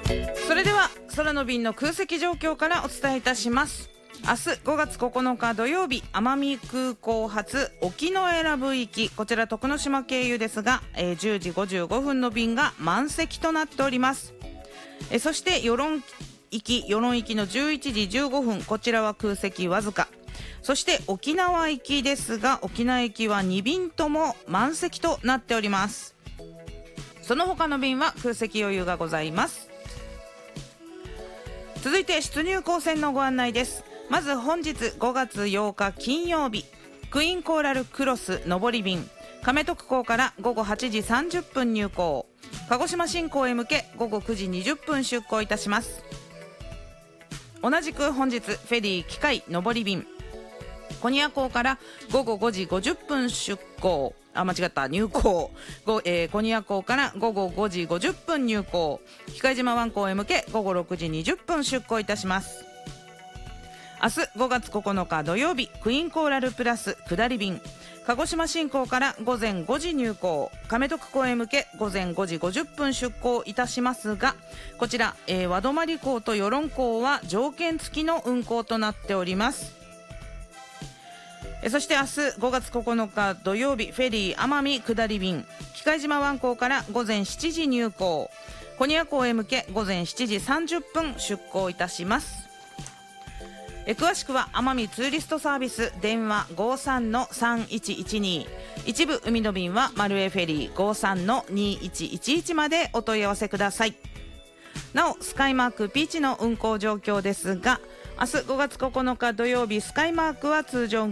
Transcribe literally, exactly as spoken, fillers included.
それでは空の便の空席状況からお伝えいたします。明日ごがつここのか土曜日、奄美空港発沖永良部行き、こちら徳之島経由ですが、えー、じゅうじごじゅうごふんの便が満席となっております。えー、そして与論行き与論行きのじゅういちじじゅうごふん、こちらは空席わずか。そして沖縄行きですが、沖縄行きはに便とも満席となっております。その他の便は空席余裕がございます。続いて出入港線のご案内です。まず本日ごがつようか金曜日、クイーンコーラルクロス上り便、亀徳港からごごはちじさんじゅっぷん入港、鹿児島新港へ向けごごくじにじゅっぷん出港いたします。同じく本日フェリー機械上り便、コニア港からごごごじごじゅっぷん出港、あ、間違った、入港、ごえー、コニア港からごごごじごじゅっぷん入港、機械島湾港へ向けごごろくじにじゅっぷん出港いたします。明日ごがつここのか土曜日、クイーンコーラルプラス下り便、鹿児島新港からごぜんごじ入港、亀徳港へ向けごぜんごじごじゅっぷん出港いたしますが、こちら、えー、和泊港と与論港は条件付きの運航となっております。そして明日ごがつここのか土曜日、フェリー奄美下り便、機械島湾港からごぜんしちじ入港、コニア港へ向けごぜんしちじさんじゅっぷん出港いたします。え詳しくは奄美ツーリストサービス電話 ごさんのさんいちいちに、一部海の便はマルエフェリー ごさんのにいちいちいちまでお問い合わせください。なおスカイマークピーチの運航状況ですが、明日ごがつここのか土曜日、スカイマークは通常運